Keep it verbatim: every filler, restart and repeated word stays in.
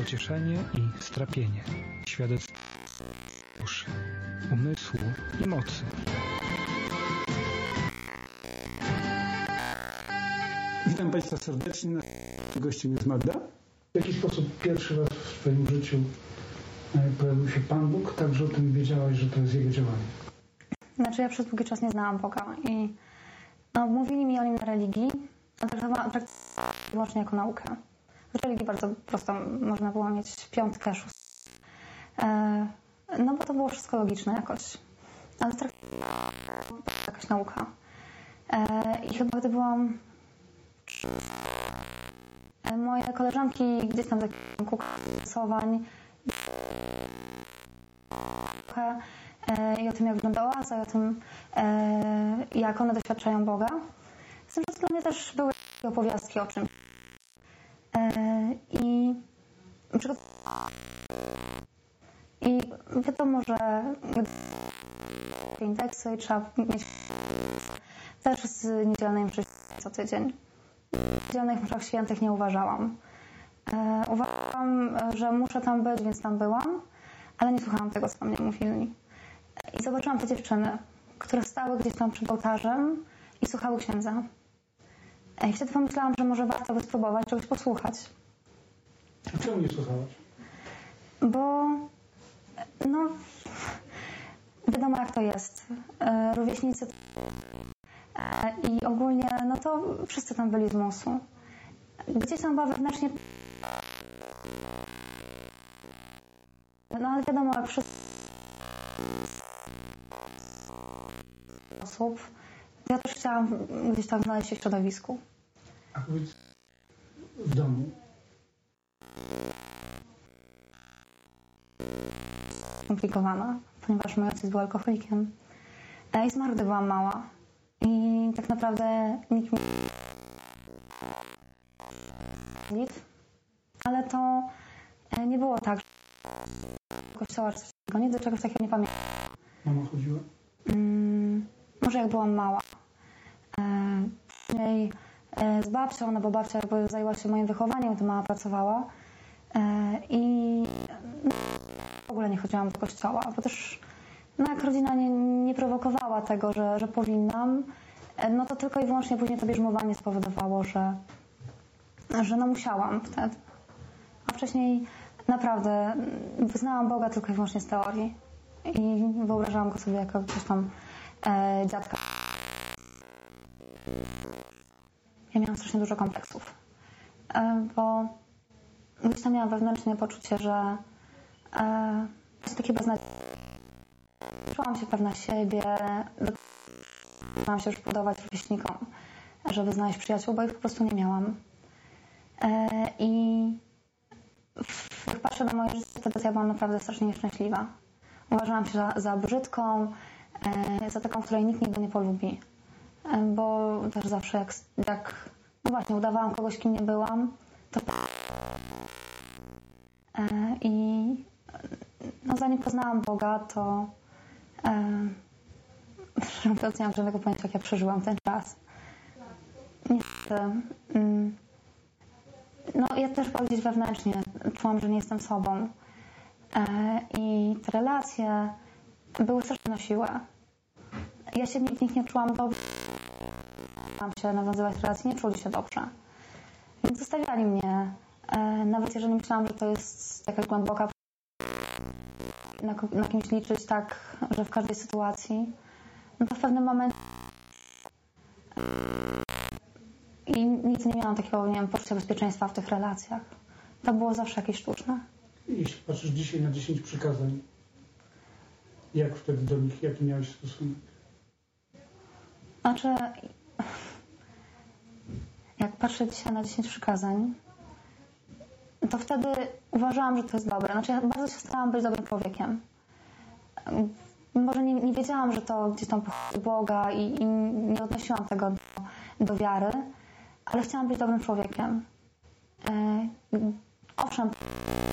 pocieszenie i strapienie, świadectwo duszy, umysłu i mocy. Witam Państwa serdecznie. Gościem jest Magda. W jaki sposób pierwszy raz w Twoim życiu pojawił się Pan Bóg, tak że o tym wiedziałaś, że to jest Jego działanie? Znaczy ja przez długi czas nie znałam Boga i no, mówili mi o Nim na religii, a traktowałam wyłącznie jako naukę. W religii bardzo prosto można było mieć piątkę, szóstkę. E, no bo to było wszystko logiczne jakoś. Ale w trakcie jakaś nauka. E, I chyba gdy byłam... E, moje koleżanki gdzieś tam takich głosowań e, i o tym, jak wygląda oaza, i o tym, e, jak one doświadczają Boga. Z tym, że dla mnie też były opowiastki o czymś. I, I wiadomo, że indeksy i trzeba mieć też z niedzielnej mszy co tydzień. Niedzielnych mszach świętych nie uważałam. Uważałam, że muszę tam być, więc tam byłam, ale nie słuchałam tego, co tam mnie mówili. I zobaczyłam te dziewczyny, które stały gdzieś tam przed ołtarzem i słuchały księdza. I wtedy pomyślałam, że może warto by spróbować czegoś posłuchać. A czemu nie słuchałaś? Bo no wiadomo, jak to jest. Rówieśnicy i ogólnie no to wszyscy tam byli z musu. Gdzieś tam była wewnętrznie, no ale wiadomo, jak wszyscy osób, ja też chciałam gdzieś tam znaleźć się w środowisku. A powiedz, w domu? Skomplikowana, ponieważ mój ojciec był alkoholikiem i zmarł, gdy byłam mała. I tak naprawdę nikt mi nie... Ale to nie było tak, że kościoła czy coś takiego. Nigdy czegoś takiego nie pamiętam. Mama chodziła? Hmm, może jak byłam mała. Później z babcią, no bo babcia jakby zajęła się moim wychowaniem, to mama pracowała. I w ogóle nie chodziłam do kościoła, bo też no jak rodzina nie, nie prowokowała tego, że, że powinnam, no to tylko i wyłącznie później to bierzmowanie spowodowało, że, że no musiałam wtedy. A wcześniej naprawdę wyznałam Boga tylko i wyłącznie z teorii i wyobrażałam go sobie jako gdzieś tam e, dziadka. Ja miałam strasznie dużo kompleksów, e, bo gdzieś tam miałam wewnętrzne poczucie, że e, jest takie beznadziejne. Czułam się pewna siebie, zaczęłam się już budować rówieśnikom, żeby znaleźć przyjaciół, bo ich po prostu nie miałam. E, I jak patrzę na moje życie, wtedy ja byłam naprawdę strasznie nieszczęśliwa. Uważałam się za, za brzydką, e, za taką, której nikt nigdy nie polubi. E, bo też zawsze jak, jak no właśnie, udawałam kogoś, kim nie byłam, to e, i no, zanim poznałam Boga, to szczerze mówiąc, nie mam żadnego pojęcia, jak ja przeżyłam ten czas. Niestety. Mm, no ja też gdzieś wewnętrznie czułam, że nie jestem sobą. E, I te relacje były strasznie na siłę. Ja się w nich nie czułam dobrze. Chciałam się nawiązywać relacje, nie czuli się dobrze. Więc zostawiali mnie. E, nawet jeżeli myślałam, że to jest jakaś głęboka na, na kimś liczyć tak, że w każdej sytuacji, no to w pewnym momencie i nigdy nie miałam takiego, nie wiem, poczucia bezpieczeństwa w tych relacjach. To było zawsze jakieś sztuczne. Jeśli patrzysz dzisiaj na dziesięć przykazań, jak wtedy do nich, jaki miałeś stosunek? Znaczy, jak patrzę dzisiaj na dziesięć przykazań, to wtedy uważałam, że to jest dobre. Znaczy ja bardzo się starałam być dobrym człowiekiem. Może nie, nie wiedziałam, że to gdzieś tam pochodzi od Boga i, i nie odnosiłam tego do, do wiary, ale chciałam być dobrym człowiekiem. E, owszem,